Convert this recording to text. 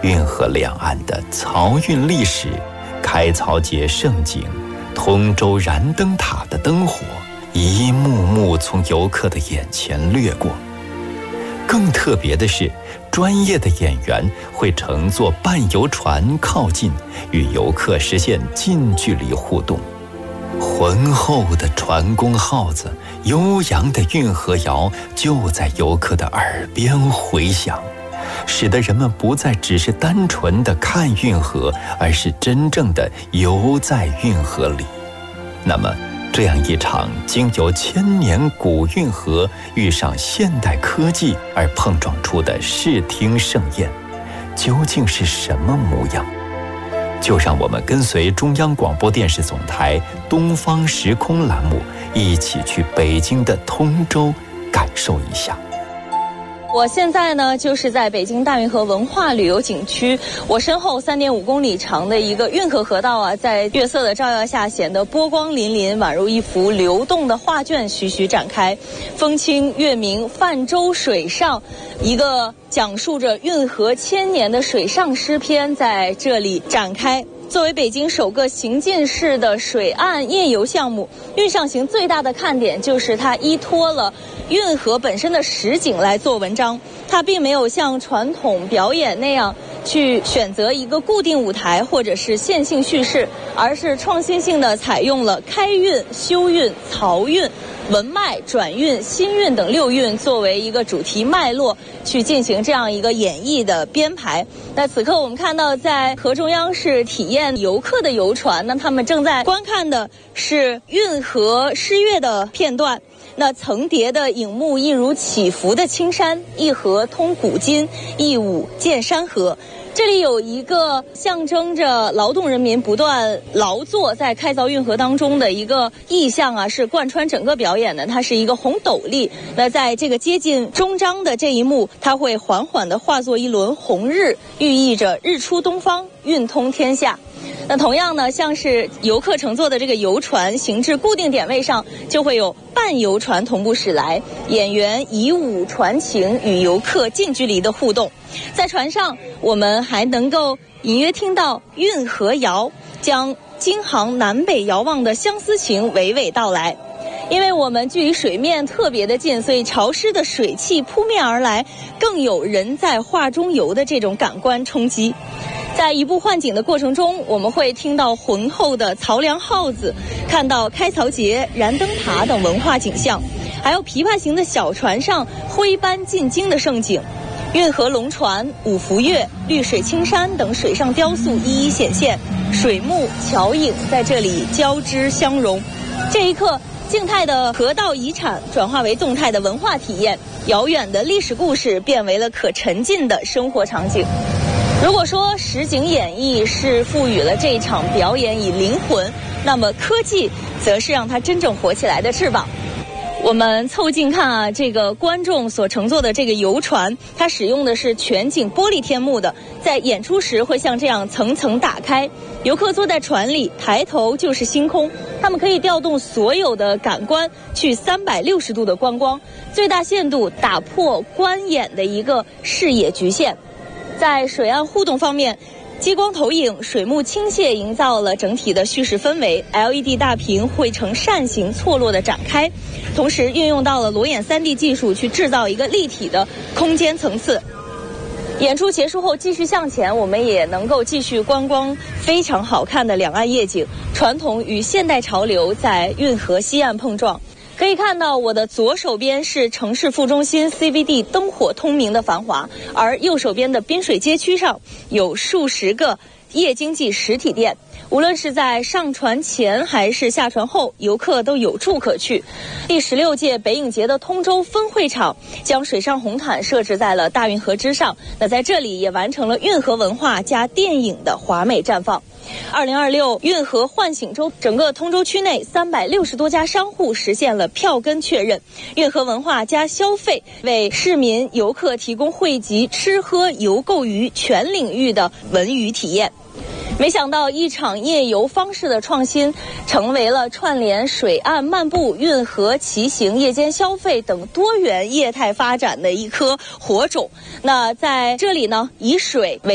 运河两岸的漕运历史、开漕节盛景、通州燃灯塔的灯火，一幕幕从游客的眼前掠过。更特别的是，专业的演员会乘坐半游船靠近，与游客实现近距离互动。浑厚的船工号子，悠扬的运河谣就在游客的耳边回响，使得人们不再只是单纯的看运河，而是真正的游在运河里。那么这样一场经由千年古运河遇上现代科技而碰撞出的视听盛宴，究竟是什么模样？就让我们跟随中央广播电视总台东方时空栏目，一起去北京的通州感受一下。 我现在呢，就是在北京大运河文化旅游景区。我身后3.5公里长的一个运河河道啊，在月色的照耀下显得波光粼粼，宛如一幅流动的画卷徐徐展开。风清月明，泛舟水上，一个讲述着运河千年的水上诗篇在这里展开。作为北京首个行进式的水岸夜游项目，运上行最大的看点就是它依托了运河本身的实景来做文章。它并没有像传统表演那样去选择一个固定舞台或者是线性叙事，而是创新性的采用了开运、休运、漕运、文脉、转运、新运等6运作为一个主题脉络去进行这样一个演绎的编排。那此刻我们看到在河中央是体验游客的游船，那他们正在观看的是运河诗乐的片段。那层叠的影幕一如起伏的青山，一河通古今，一舞见山河。这里有一个象征着劳动人民不断劳作在开凿运河当中的一个意象啊，是贯穿整个表演的。它是一个红斗笠，那在这个接近终章的这一幕，它会缓缓地化作一轮红日，寓意着日出东方，运通天下。那同样呢，像是游客乘坐的这个游船行至固定点位上，就会有半游船同步驶来，演员以舞传情，与游客近距离的互动。在船上，我们还能够隐约听到运河谣，将京杭南北遥望的相思情娓娓道来。因为我们距离水面特别的近，所以潮湿的水汽扑面而来，更有人在画中游的这种感官冲击。在移步换景的过程中，我们会听到浑厚的漕粮号子，看到开漕节、燃灯塔等文化景象，还有琵琶形的小船上徽班进京的盛景。运河龙船、五福月、绿水青山等水上雕塑一一显现，水幕、桥影在这里交织相融。这一刻，静态的河道遗产转化为动态的文化体验，遥远的历史故事变为了可沉浸的生活场景。如果说实景演绎是赋予了这一场表演以灵魂，那么科技则是让它真正活起来的翅膀。我们凑近看啊，这个观众所乘坐的这个游船，它使用的是全景玻璃天幕的，在演出时会像这样层层打开。游客坐在船里，抬头就是星空，他们可以调动所有的感官去360度的观光，最大限度打破观演的一个视野局限。在水岸互动方面，激光投影、水幕倾泻营造了整体的叙事氛围， LED 大屏会呈扇形错落的展开，同时运用到了裸眼 3D 技术去制造一个立体的空间层次。演出结束后继续向前，我们也能够继续观光非常好看的两岸夜景，传统与现代潮流在运河西岸碰撞。可以看到我的左手边是城市副中心 CBD 灯火通明的繁华，而右手边的滨水街区上有数十个夜经济实体店，无论是在上船前还是下船后，游客都有处可去。第16届北影节的通州分会场将水上红毯设置在了大运河之上，那在这里也完成了运河文化加电影的华美绽放。2026运河唤醒周，整个通州区内360多家商户实现了票根确认，运河文化加消费为市民游客提供汇集吃喝游购娱全领域的文娱体验。没想到一场夜游方式的创新，成为了串联水岸漫步、运河骑行、夜间消费等多元业态发展的一颗火种。那在这里呢，以水为